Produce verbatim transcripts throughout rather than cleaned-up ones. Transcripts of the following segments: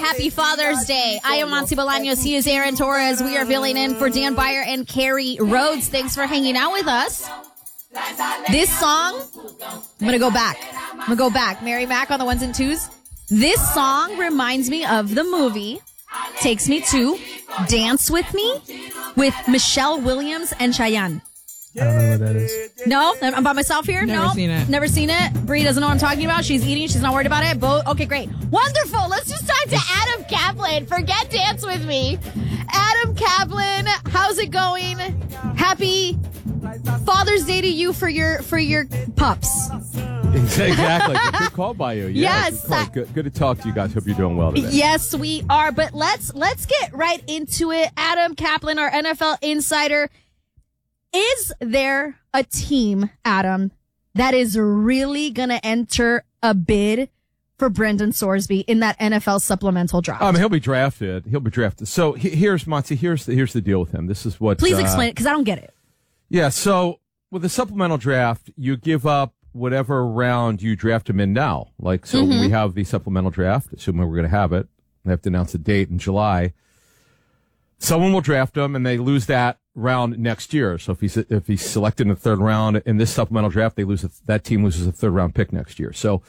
Happy Father's Day. I am Monty Bolaños. He is Aaron Torres. We are filling in for Dan Beyer and Carrie Rhodes. Thanks for hanging out with us. This song, I'm going to go back. I'm going to go back. Mary Mac on the ones and twos. This song reminds me of the movie Takes Me to Dance With Me with Michelle Williams and Cheyenne. I don't know what that is. No? I'm by myself here? Never no? seen it. Never seen it? Bree doesn't know what I'm talking about. She's eating. She's not worried about it. Bo- okay, great. Wonderful. Let's just talk to Adam Kaplan. Forget Dance With Me. Adam Kaplan, how's it going? Happy Father's Day to you for your for your pups. Exactly. Good call by you. Yeah, Yes. Good, good, good to talk to you guys. Hope you're doing well today. Yes, we are. But let's let's get right into it. Adam Kaplan, our N F L insider. Is there a team, Adam, that is really going to enter a bid for Brendan Sorsby in that N F L supplemental draft? Um, he'll be drafted. He'll be drafted. So he, here's Monty. Here's the here's the deal with him. This is what. Please uh, explain it because I don't get it. Yeah. So with the supplemental draft, you give up whatever round you draft him in now. Like so, Mm-hmm. we have the supplemental draft. Assuming we're going to have it, they have to announce a date in July. Someone will draft him, and they lose that round next year. So if he's if he's selected in the third round in this supplemental draft, they lose a, that team loses a third round pick next year. So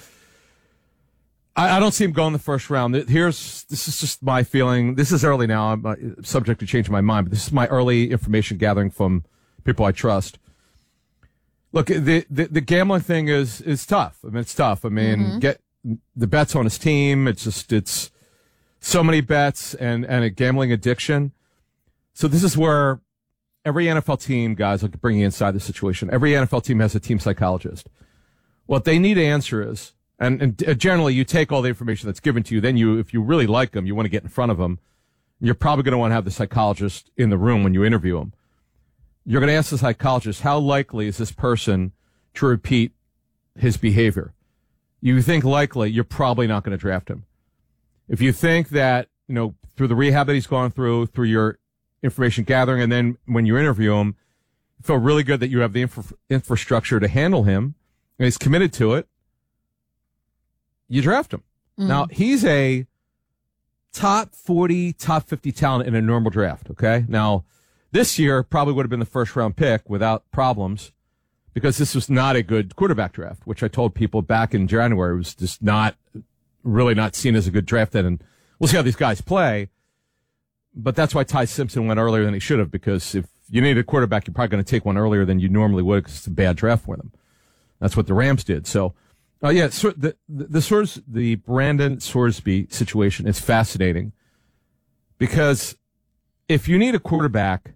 I, I don't see him going the first round. Here's this is just my feeling. This is early now. I'm uh, subject to changing my mind, but this is my early information gathering from people I trust. Look, the the, the gambling thing is is tough. I mean, it's tough. I mean, Mm-hmm. get the bets on his team. It's just it's so many bets and and a gambling addiction. So this is where every N F L team, guys, I'll bring you inside the situation. Every N F L team has a team psychologist. What they need to answer is, and, and generally you take all the information that's given to you, then you, if you really like them, you want to get in front of them, you're probably going to want to have the psychologist in the room when you interview them. You're going to ask the psychologist, how likely is this person to repeat his behavior? You think likely, you're probably not going to draft him. If you think that, you know, through the rehab that he's gone through, through your information gathering, and then when you interview him, you feel really good that you have the infra- infrastructure to handle him, and he's committed to it, you draft him. Mm. Now, he's a top forty, top fifty talent in a normal draft, okay? Now, this year probably would have been the first round pick without problems because this was not a good quarterback draft, which I told people back in January was just not, really not seen as a good draft then, and we'll see how these guys play. But that's why Ty Simpson went earlier than he should have, because if you need a quarterback, you're probably going to take one earlier than you normally would because it's a bad draft for them. That's what the Rams did. So, uh, yeah, so the, the, the, Sors, the Brandon Sorsby situation is fascinating because if you need a quarterback,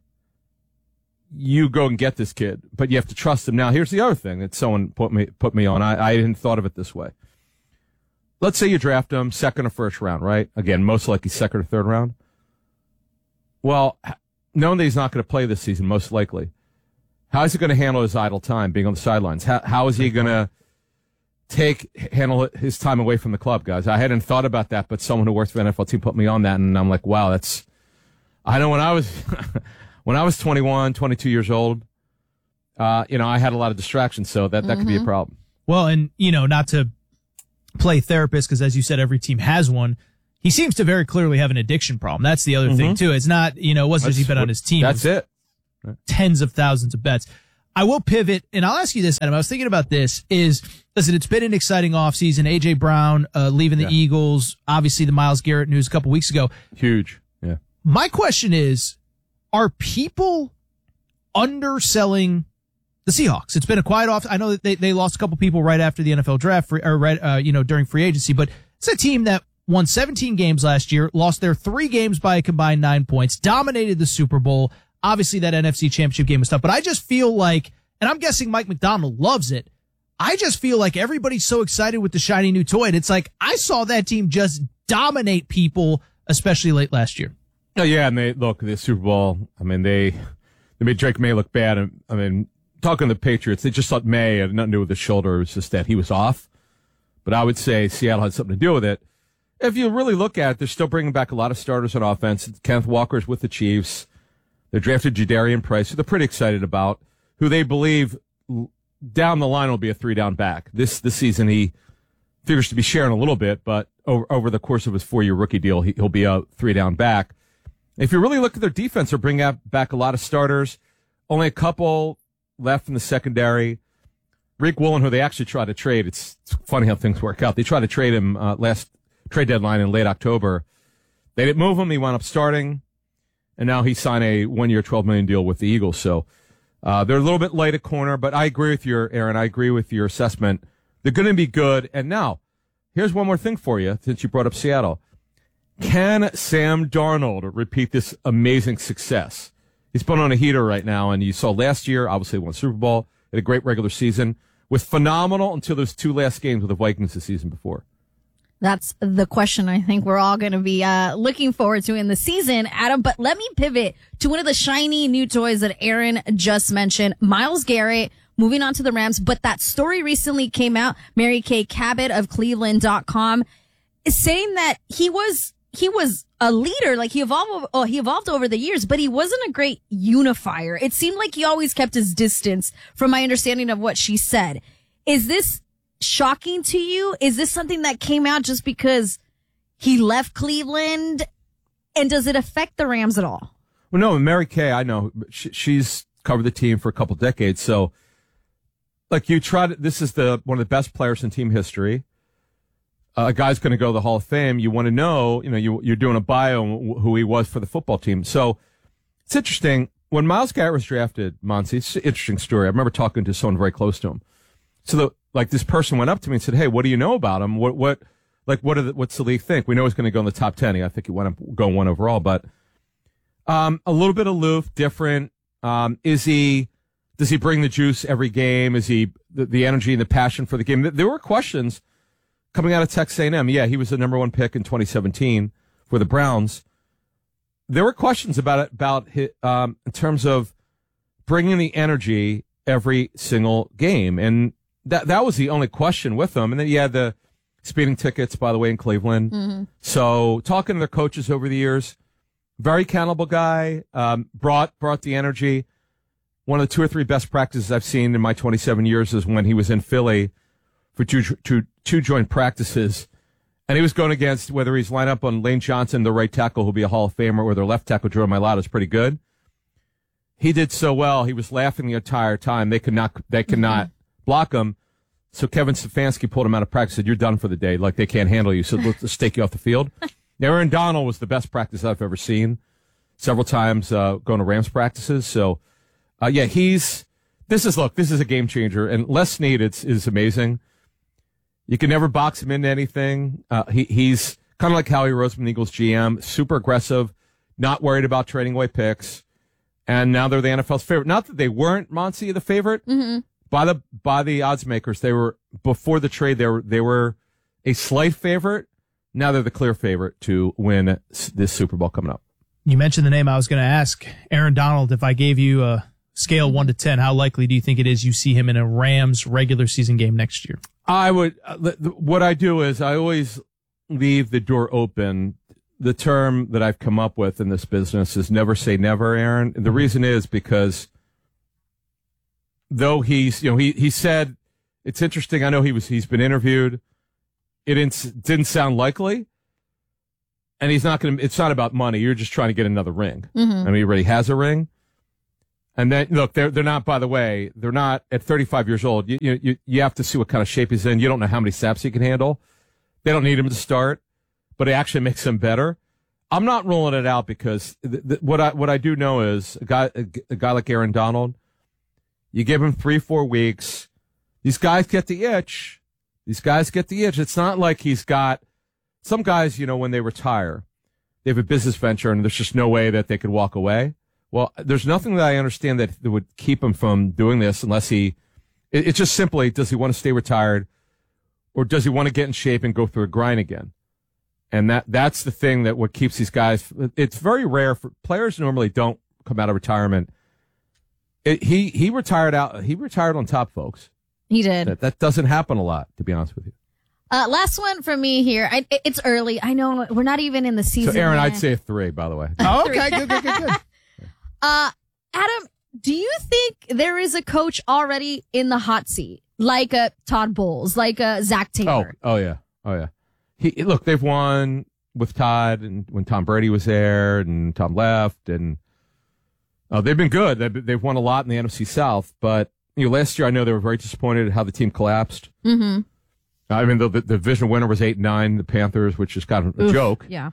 you go and get this kid, but you have to trust him. Now, here's the other thing that someone put me, put me on. I, I hadn't thought of it this way. Let's say you draft him second or first round, right? Again, most likely second or third round. Well, knowing that he's not going to play this season, most likely, how is he going to handle his idle time being on the sidelines? How, how is he going to take handle his time away from the club, guys? I hadn't thought about that, but someone who works for the N F L team put me on that, and I'm like, wow, that's. I know when I was when I was twenty-one, twenty-two years old, uh, you know, I had a lot of distractions, so that, that mm-hmm. could be a problem. Well, and you know, not to play therapist, because as you said, every team has one. He seems to very clearly have an addiction problem. That's the other mm-hmm. thing, too. It's not, you know, it wasn't that's just he bet on his team. That's it. it. Tens of thousands of bets. I will pivot, and I'll ask you this, Adam. I was thinking about this, is, listen, it's been an exciting offseason. A J. Brown uh, leaving the yeah. Eagles. Obviously, the Myles Garrett news a couple weeks ago. Huge, yeah. My question is, are people underselling the Seahawks? It's been a quiet off. I know that they, they lost a couple people right after the N F L draft, or right, uh, you know, during free agency, but it's a team that won seventeen games last year, lost their three games by a combined nine points, dominated the Super Bowl. Obviously, that N F C Championship game was tough, but I just feel like, and I'm guessing Mike McDonald loves it, I just feel like everybody's so excited with the shiny new toy, and it's like, I saw that team just dominate people, especially late last year. Oh, yeah, and they, look, the Super Bowl, I mean, they, they made Drake May look bad. I mean, talking to the Patriots, they just thought May had nothing to do with his shoulder. It was just that he was off. But I would say Seattle had something to do with it. If you really look at it, they're still bringing back a lot of starters on offense. Kenneth Walker's with the Chiefs. They drafted Jadarian Price, who they're pretty excited about, who they believe down the line will be a three-down back. This this season, he figures to be sharing a little bit, but over, over the course of his four-year rookie deal, he, he'll be a three down back. If you really look at their defense, they're bringing up back a lot of starters. Only a couple left in the secondary. Rick Woolen, who they actually tried to trade. It's, it's funny how things work out. They tried to trade him uh, last trade deadline in late October. They didn't move him. He wound up starting, and now he signed a one-year, twelve million dollars deal with the Eagles. So uh, they're a little bit light at corner, but I agree with your, Aaron. I agree with your assessment. They're going to be good. And now, here's one more thing for you, since you brought up Seattle. Can Sam Darnold repeat this amazing success? He's been on a heater right now, and you saw last year, obviously won Super Bowl, had a great regular season, was phenomenal until those two last games with the Vikings the season before. That's the question I think we're all going to be uh, looking forward to in the season, Adam. But let me pivot to one of the shiny new toys that Aaron just mentioned, Myles Garrett, moving on to the Rams. But that story recently came out, Mary Kay Cabot of Cleveland dot com is saying that he was he was a leader, like he evolved oh, he evolved over the years, but he wasn't a great unifier. It seemed like he always kept his distance, from my understanding of what she said. Is this shocking to you? Is this something that came out just because he left Cleveland? And does it affect the Rams at all? Well, no, Mary Kay, I know. She, she's covered the team for a couple decades. So, like, you try to, this is the one of the best players in team history. Uh, a guy's going to go to the Hall of Fame. You want to know, you know, you, you're doing a bio on who he was for the football team. So, it's interesting. When Myles Garrett was drafted, Monty, it's an interesting story. I remember talking to someone very close to him. So, the, like, this person went up to me and said, "Hey, what do you know about him? What, what, like, what, are the, what's the league think? We know he's going to go in the top ten. I think he went up going one overall, but, um, a little bit aloof, different. Um, is he, does he bring the juice every game? Is he the, the energy and the passion for the game?" There were questions coming out of Texas A and M. Yeah, he was the number one pick in twenty seventeen for the Browns. There were questions about it, about his, um, in terms of bringing the energy every single game. And that, that was the only question with him. And then he had the speeding tickets, by the way, in Cleveland. Mm-hmm. So talking to their coaches over the years, very accountable guy, um, brought, brought the energy. One of the two or three best practices I've seen in my twenty-seven years is when he was in Philly for two, two, two joint practices. And he was going against, whether he's lined up on Lane Johnson, the right tackle, who'll be a Hall of Famer, or their left tackle, Jordan Mailata, is pretty good. He did so well. He was laughing the entire time. They could not, they could not block him. So Kevin Stefanski pulled him out of practice, said, "You're done for the day. Like, they can't handle you. So let's take you off the field." Aaron Donald was the best practice I've ever seen. Several times, uh, going to Rams practices. So, uh, yeah, he's, this is, look, this is a game changer. And Les Snead is, is amazing. You can never box him into anything. Uh, he, he's kind of like Howie Roseman, Eagles G M, super aggressive, not worried about trading away picks. And now they're the N F L's favorite. Not that they weren't, Monty, the favorite. Mm-hmm. By the, by the odds makers, they were, before the trade, they were, they were a slight favorite. Now they're the clear favorite to win this Super Bowl coming up. You mentioned the name. I was going to ask Aaron Donald, if I gave you a scale one to ten, how likely do you think it is you see him in a Rams regular season game next year? I would, uh, what I do is I always leave the door open. The term that I've come up with in this business is never say never, Aaron. And the reason is because though he's, you know, he, he said, it's interesting. I know he was, he's been interviewed. It didn't, didn't sound likely. And he's not going to, it's not about money. You're just trying to get another ring. Mm-hmm. I mean, he already has a ring. And then, look, they're, they're not, by the way, they're not at thirty-five years old. You, you, you have to see what kind of shape he's in. You don't know how many snaps he can handle. They don't need him to start, but it actually makes him better. I'm not ruling it out because th- th- what I, what I do know is a guy, a, a guy like Aaron Donald, you give him three, four weeks. These guys get the itch. These guys get the itch. It's not like he's got, some guys, you know, when they retire, they have a business venture and there's just no way that they could walk away. Well, there's nothing that I understand that, that would keep him from doing this unless he, it, it's just simply, does he want to stay retired or does he want to get in shape and go through a grind again? And that, that's the thing that what keeps these guys, it's very rare for players normally don't come out of retirement. It, he, he retired out, he retired on top, folks. He did. That, that doesn't happen a lot, to be honest with you. Uh, last one from me here. I, it's early. I know we're not even in the season. So, Aaron, yet. I'd say a three, by the way. Oh, okay, good, good, good, good. Uh, Adam, do you think there is a coach already in the hot seat? Like a Todd Bowles, like a Zach Oh, Taylor. oh yeah, oh yeah. He look, they've won with Todd, and when Tom Brady was there, and Tom left, and uh, they've been good. They've, they've won a lot in the N F C South, but you know, last year I know they were very disappointed at how the team collapsed. Mm-hmm. I mean, the, the, the division winner was eight and nine, the Panthers, which is kind of a Oof, joke. Yeah.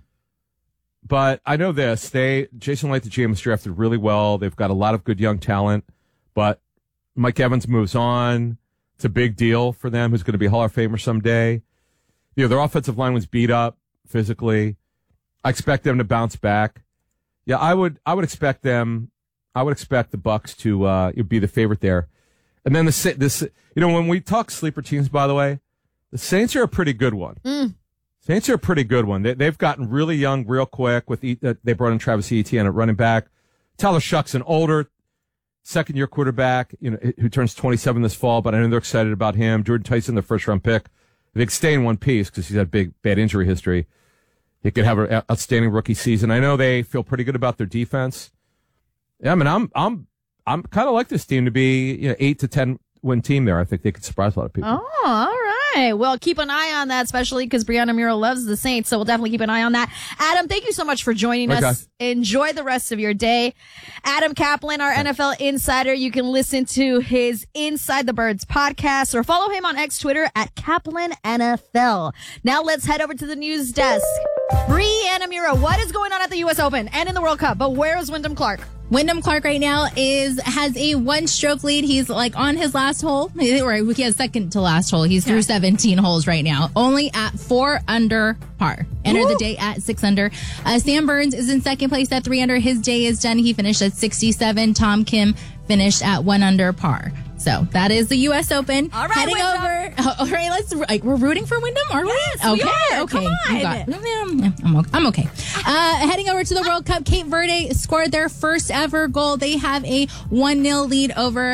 But I know this: they Jason Light, the G M, was drafted really well. They've got a lot of good young talent, but Mike Evans moves on. It's a big deal for them. Who's going to be a Hall of Famer someday? You know, their offensive line was beat up physically. I expect them to bounce back. Yeah, I would. I would expect them. I would expect the Bucs to uh, be the favorite there. And then the this, you know, when we talk sleeper teams, by the way, the Saints are a pretty good one. Mm. Saints are a pretty good one. They, they've gotten really young real quick. With e, uh, they brought in Travis Etienne at running back. Tyler Shuck's an older second year quarterback, you know, who turns twenty-seven this fall. But I know they're excited about him. Jordan Tyson, their first round pick. If they could stay in one piece because he's had big bad injury history, he could have an outstanding rookie season. I know they feel pretty good about their defense. Yeah, I mean, I'm I'm I'm kind of like this team to be, you know, eight to ten win team there. I think they could surprise a lot of people. Oh, all right. Well, keep an eye on that, especially because Brianna Muro loves the Saints. So we'll definitely keep an eye on that. Adam, thank you so much for joining Okay. us. Enjoy the rest of your day. Adam Kaplan, our N F L insider. You can listen to his Inside the Birds podcast or follow him on X Twitter at Kaplan N F L. Now let's head over to the news desk. Brianna Muro, what is going on at the U S Open and in the World Cup? But where is Wyndham Clark? Wyndham Clark right now is has a one stroke lead. He's like on his last hole, or he has second to last hole. He's through Yeah. seventeen holes right now, only at four under par. Enter Woo! the day at six under. Uh, Sam Burns is in second place at three under. His day is done. He finished at sixty-seven. Tom Kim finished at one under par. So that is the U S Open. All right, heading Wyndham. over. Oh, all right, let's. Like, we're rooting for Wyndham, are we? Yes, okay, we are. okay. Come on. You got- Yeah, I'm okay. I'm okay. Uh, heading over to the World Cup, Cape Verde scored their first ever goal. They have a one nil lead over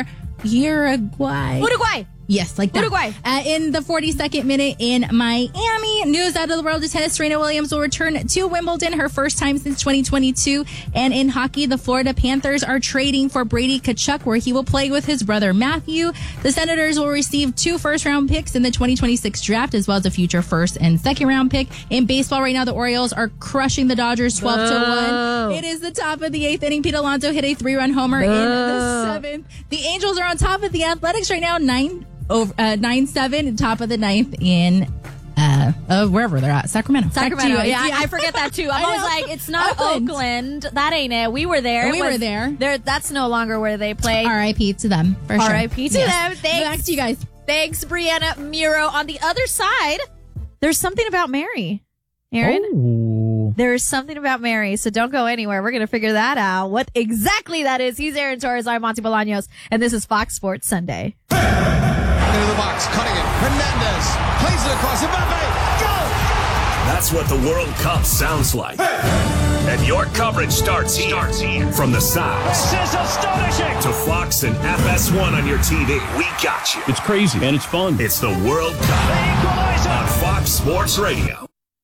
Uruguay. Uruguay. Yes, like that. Uruguay. Uh, in the forty-second minute in Miami. News out of the world of tennis. Serena Williams will return to Wimbledon, her first time since twenty twenty-two. And in hockey, the Florida Panthers are trading for Brady Tkachuk, where he will play with his brother Matthew. The Senators will receive two first-round picks in the twenty twenty-six draft, as well as a future first and second-round pick. In baseball right now, the Orioles are crushing the Dodgers twelve to one. It is the top of the eighth inning. Pete Alonso hit a three-run homer in the seventh. The Angels are on top of the Athletics right now, nine over uh, nine seven, top of the ninth in uh, uh wherever they're at, Sacramento. Back to Sacramento. you. Yeah, I, I forget that too. I'm I always know. like, it's not Oakland. Oakland. That ain't it. We were there. It We were was- there. There. That's no longer where they play. R I P to them, for sure. R I P to them. Thanks. Back to you guys. Thanks, Brianna Muro. On the other side, there's something about Mary. Aaron? Oh. There's something about Mary, so don't go anywhere. We're going to figure that out. What exactly that is. He's Aaron Torres. I'm Monty Bolaños, and this is Fox Sports Sunday. Into the box, cutting it. Hernandez plays it across. Mbappe, go! That's what the World Cup sounds like. And your coverage starts here. Starts here. From the sides This is astonishing. to Fox and F S one on your T V. We got you. It's crazy and it's fun. It's the World Cup Equalizer. on Fox Sports Radio.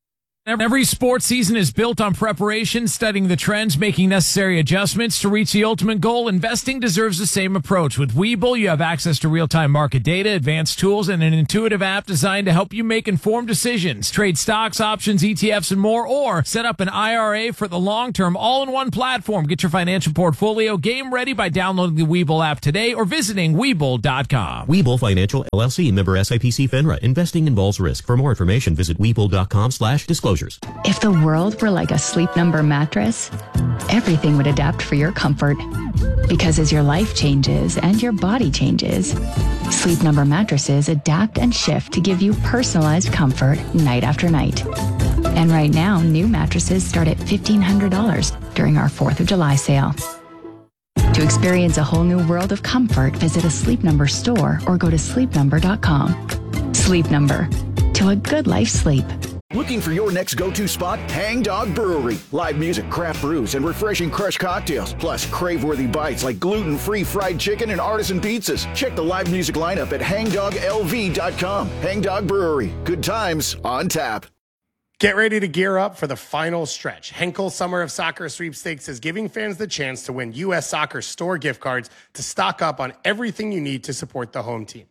Every sports season is built on preparation, studying the trends, making necessary adjustments to reach the ultimate goal. Investing deserves the same approach. With Webull, you have access to real-time market data, advanced tools, and an intuitive app designed to help you make informed decisions. Trade stocks, options, E T Fs, and more, or set up an I R A for the long term, all in one platform. Get your financial portfolio game ready by downloading the Webull app today or visiting Webull dot com. Webull Financial, L L C, member S I P C FINRA. Investing involves risk. For more information, visit Webull dot com slash disclosures. If the world were like a Sleep Number mattress, everything would adapt for your comfort. Because as your life changes and your body changes, Sleep Number mattresses adapt and shift to give you personalized comfort night after night. And right now, new mattresses start at fifteen hundred dollars during our fourth of July sale. To experience a whole new world of comfort, visit a Sleep Number store or go to sleep number dot com. Sleep Number. To a good life sleep. Looking for your next go-to spot? Hang Dog Brewery. Live music, craft brews, and refreshing crushed cocktails. Plus, crave-worthy bites like gluten-free fried chicken and artisan pizzas. Check the live music lineup at hang dog L V dot com. Hang Dog Brewery. Good times on tap. Get ready to gear up for the final stretch. Henkel Summer of Soccer Sweepstakes is giving fans the chance to win U S Soccer store gift cards to stock up on everything you need to support the home team.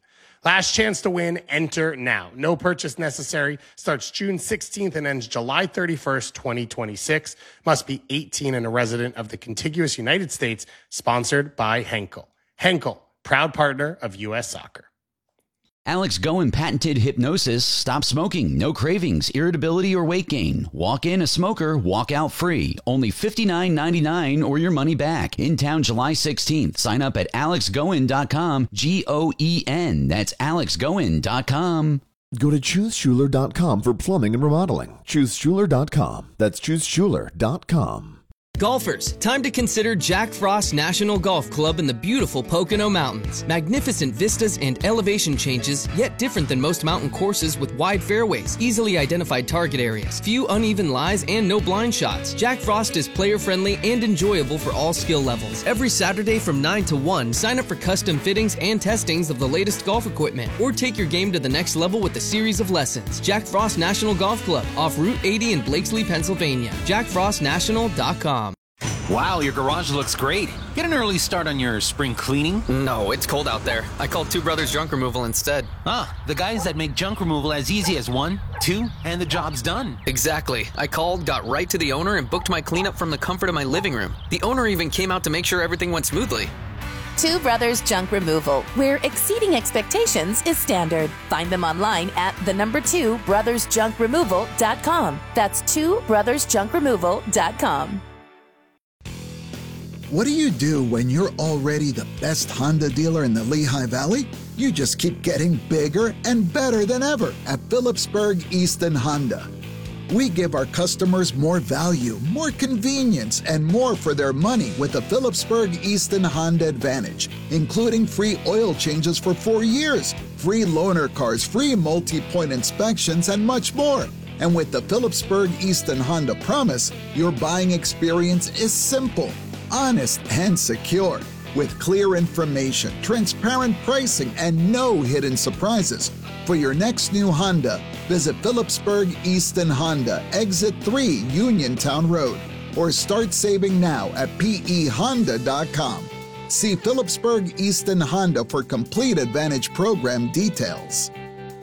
Last chance to win. Enter now. No purchase necessary. Starts June sixteenth and ends July thirty-first, twenty twenty-six. Must be eighteen and a resident of the contiguous United States. Sponsored by Henkel. Henkel, proud partner of U S Soccer. Alex Goen patented hypnosis. Stop smoking. No cravings, irritability, or weight gain. Walk in a smoker, walk out free. Only fifty-nine ninety-nine or your money back. In town July sixteenth. Sign up at alex goen dot com. G O E N. That's alex goen dot com. Go to choose schuler dot com for plumbing and remodeling. choose schuler dot com. That's choose schuler dot com. Golfers, time to consider Jack Frost National Golf Club in the beautiful Pocono Mountains. Magnificent vistas and elevation changes, yet different than most mountain courses with wide fairways, easily identified target areas, few uneven lies, and no blind shots. Jack Frost is player-friendly and enjoyable for all skill levels. Every Saturday from nine to one, sign up for custom fittings and testings of the latest golf equipment, or take your game to the next level with a series of lessons. Jack Frost National Golf Club, off Route eighty in Blakesley, Pennsylvania. jack frost national dot com. Wow, your garage looks great. Get an early start on your spring cleaning? No, it's cold out there. I called Two Brothers Junk Removal instead. Ah, the guys that make junk removal as easy as one, two, and the job's done. Exactly. I called, got right to the owner, and booked my cleanup from the comfort of my living room. The owner even came out to make sure everything went smoothly. Two Brothers Junk Removal, where exceeding expectations is standard. Find them online at the number two brothers junk removal dot com. That's two brothers junk removal dot com. What do you do when you're already the best Honda dealer in the Lehigh Valley? You just keep getting bigger and better than ever at Phillipsburg Easton Honda. We give our customers more value, more convenience, and more for their money with the Phillipsburg Easton Honda Advantage, including free oil changes for four years, free loaner cars, free multi-point inspections, and much more. And with the Phillipsburg Easton Honda Promise, your buying experience is simple, honest, and secure, with clear information, transparent pricing, and no hidden surprises. For your next new Honda, visit Phillipsburg Easton Honda, Exit three, Uniontown Road, or start saving now at P E honda dot com. See Phillipsburg Easton Honda for complete Advantage program details.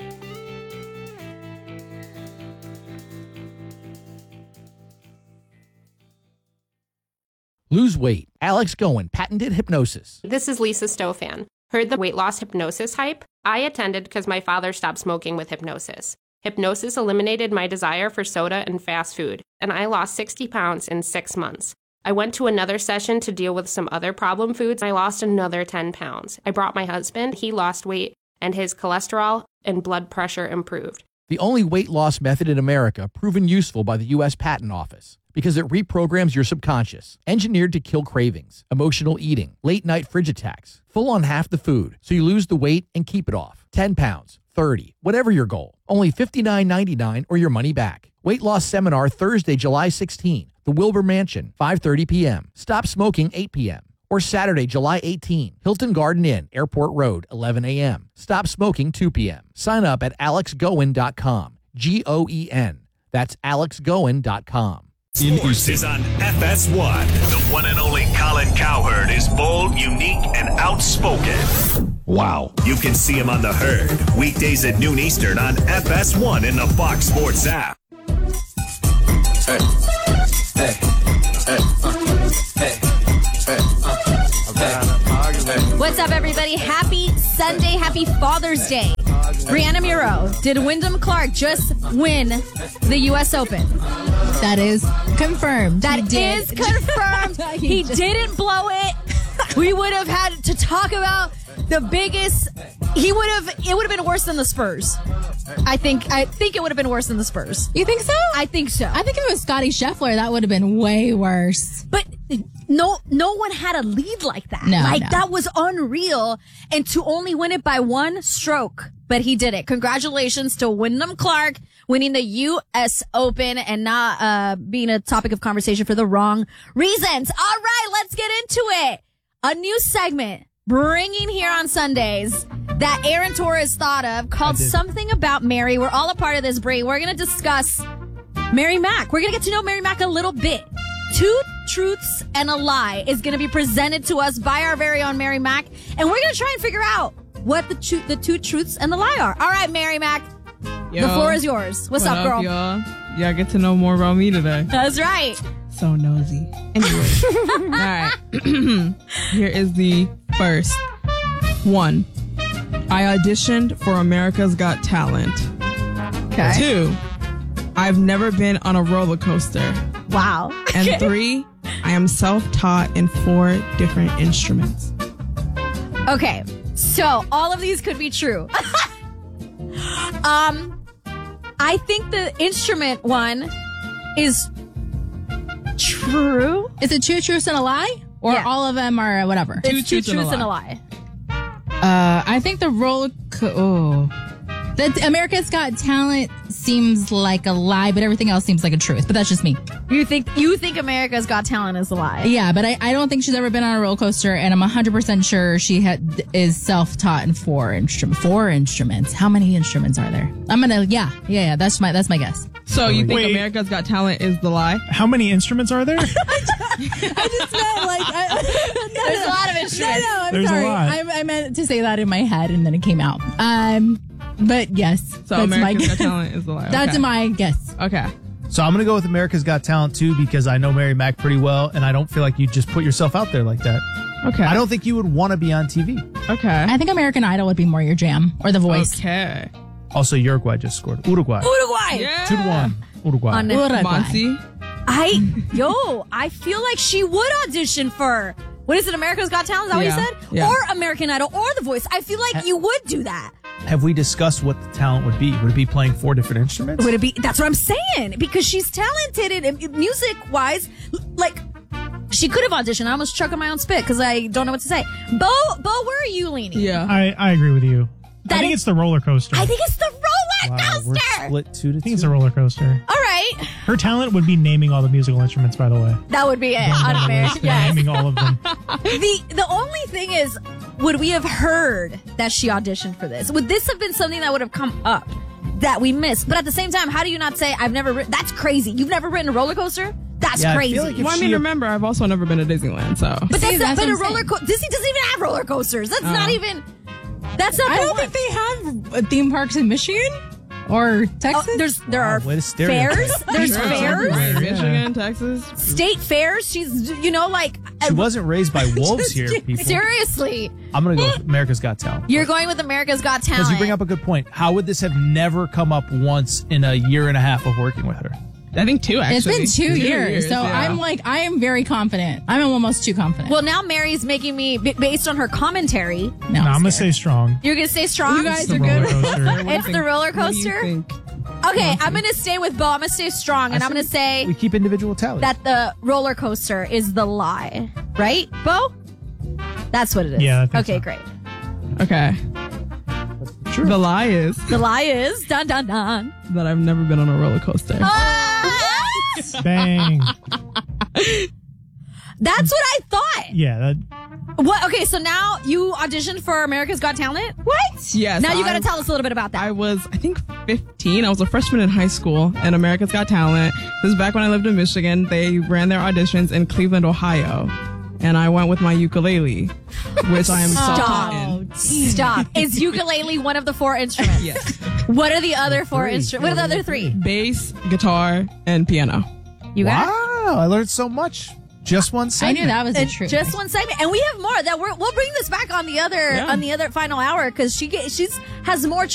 Lose weight. Alex Goen, patented hypnosis. This is Lisa Stofan. Heard the weight loss hypnosis hype? I attended because my father stopped smoking with hypnosis. Hypnosis eliminated my desire for soda and fast food, and I lost sixty pounds in six months. I went to another session to deal with some other problem foods. I lost another ten pounds. I brought my husband. He lost weight, and his cholesterol and blood pressure improved. The only weight loss method in America proven useful by the U S Patent Office because it reprograms your subconscious, engineered to kill cravings, emotional eating, late night fridge attacks, full on half the food, so you lose the weight and keep it off. ten pounds, thirty, whatever your goal. Only fifty-nine ninety-nine or your money back. Weight loss seminar Thursday, July sixteenth, the Wilbur Mansion, five thirty p.m. Stop smoking, eight p.m. Or Saturday, July eighteenth, Hilton Garden Inn, Airport Road, eleven a.m. Stop smoking, two p.m. Sign up at alex goen dot com. G O E N. That's alex goen dot com. Sports is on F S one. The one and only Colin Cowherd is bold, unique, and outspoken. Wow. You can see him on The Herd, weekdays at noon Eastern on F S one in the Fox Sports app. Hey, hey, hey, uh, hey, hey, uh, hey. What's up, everybody? Happy Sunday. Happy Father's Day. Brianna Muro, did Wyndham Clark just win the U S Open? That is confirmed. That he is confirmed. he he just... didn't blow it. We would have had to talk about the biggest. He would have. It would have been worse than the Spurs. I think. I think it would have been worse than the Spurs. You think so? I think so. I think if it was Scottie Scheffler, that would have been way worse. But no, no one had a lead like that. No, like no. that was unreal, and to only win it by one stroke. But he did it. Congratulations to Wyndham Clark winning the U S Open and not uh being a topic of conversation for the wrong reasons. All right, let's get into it. A new segment bringing here on Sundays that Aaron Torres thought of called Something About Mary. We're all a part of this break. We're going to discuss Mary Mack. We're going to get to know Mary Mack a little bit. Two truths and a lie is going to be presented to us by our very own Mary Mack. And we're going to try and figure out what the tru- the two truths and the lie are. All right, Mary Mac, Yo, the floor is yours. What's what up, girl? y'all? Y'all get to know more about me today. That's right. So nosy. Anyway, all right. Here is the first one. I auditioned for America's Got Talent. Okay. Two, I've never been on a roller coaster. Wow. And three, I am self-taught in four different instruments. Okay, so all of these could be true. um, I think the instrument one is true. Is it two truths and a lie? Or Yeah. all of them are whatever? It's two truths and a lie. Uh, I think the roller co- oh. That America's Got Talent seems like a lie, but everything else seems like a truth. But that's just me. You think you think America's Got Talent is a lie? Yeah, but I, I don't think she's ever been on a roller coaster, and I'm one hundred percent sure she had, is self-taught in four instruments. Four instruments. How many instruments are there? I'm gonna yeah yeah yeah. That's my that's my guess. So you think Wait. America's Got Talent is the lie? How many instruments are there? I just meant like I, no, There's no, a lot of instruments. No, no, I'm There's a sorry. lot. I, I meant to say that in my head, and then it came out. Um, but yes, So that's my America's guess. Got Talent is the lie. That's Okay. my guess. Okay. So I'm going to go with America's Got Talent too because I know Mary Mac pretty well, and I don't feel like you just put yourself out there like that. Okay. I don't think you would want to be on T V. Okay. I think American Idol would be more your jam, or The Voice. Okay. Also, Uruguay just scored. Uruguay. Uruguay. Yeah. two to one. Uruguay. On- Uruguay. Monty. I yo, I feel like she would audition for what is it? America's Got Talent? Is that Yeah. what you said? Yeah. Or American Idol, or The Voice. I feel like you would do that. Have we discussed what the talent would be? Would it be playing four different instruments? Would it be? That's what I'm saying. Because she's talented in music wise. Like, she could have auditioned. I almost chucked on my own spit because I don't know what to say. Bo, Bo, where are you leaning? Yeah. I, I agree with you. That I think is- it's the roller coaster. I think it's the roller Wow, we're coaster. split two to I think two. it's a roller coaster. All right. Her talent would be naming all the musical instruments, by the way. That would be it. Going down On the American. list and Yes. naming all of them. The the only thing is, would we have heard that she auditioned for this? Would this have been something that would have come up that we missed? But at the same time, how do you not say I've never written? That's crazy. You've never written a roller coaster? That's Yeah, I crazy. feel like if Well, I mean, she- remember, I've also never been to Disneyland, so. but See, that's, not, that's but a what I'm roller saying. coaster. Disney doesn't even have roller coasters. That's Oh. not even. That's not. I the don't one. think they have uh, theme parks in Michigan or Texas. Oh, there's there Wow, are way to stereotype. fairs. There's Sure, fairs. everywhere. Yeah. Michigan, Texas. State fairs. She's you know like. She wasn't raised by wolves here, people. Seriously, I'm going to go with America's Got Talent. you're going with America's Got Talent. Because you bring up a good point. How would this have never come up once in a year and a half of working with her? I think two, actually. It's been two, years, so yeah. I'm like, I am very confident. I'm almost too confident. Well, now Mary's making me b- based on her commentary. no, No, I'm going to say strong. You're gonna say strong. You guys It's the are roller good. coaster. What do you It's think- the roller what do you coaster? think? Okay, I'm gonna stay with Bo. I'm gonna stay strong, and I I'm gonna said say we keep individual talent. that the roller coaster is the lie, right, Bo? That's what it is. Yeah, I think Okay, so. great. Okay. The lie is The lie is dun dun dun. that I've never been on a roller coaster. Ah! Bang. That's what I thought. Yeah, that, What? Okay, so now you auditioned for America's Got Talent. What? Yes. Now you got I- to tell us a little bit about that. I was, I think, fifteen. I was a freshman in high school, and America's Got Talent. This is back when I lived in Michigan. They ran their auditions in Cleveland, Ohio. And I went with my ukulele, which I am self-taught in. Stop. Is ukulele one of the four instruments? Yes. What are the other four three. instruments? What are the other three? Bass, guitar, and piano. You got it? Wow, I learned so much. Just one I segment. knew that was the And truth. just one segment, and we have more. That we're, we'll bring this back on the other Yeah. on the other final hour because she get, she's has more